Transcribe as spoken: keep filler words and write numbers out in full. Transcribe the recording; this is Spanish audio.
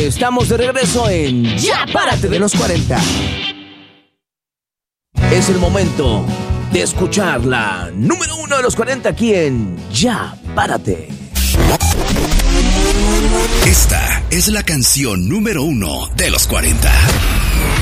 Estamos de regreso en Ya Párate de los cuarenta. Es el momento de escuchar la número uno de los cuarenta aquí en Ya Párate. Esta es la canción número uno de los cuarenta.